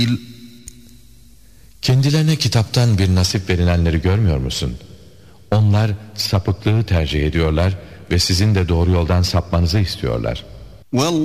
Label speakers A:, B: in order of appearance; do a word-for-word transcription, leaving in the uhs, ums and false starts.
A: Kendilerine kitaptan bir nasip verilenleri görmüyor musun? Onlar sapıklığı tercih ediyorlar ve sizin de doğru yoldan sapmanızı istiyorlar.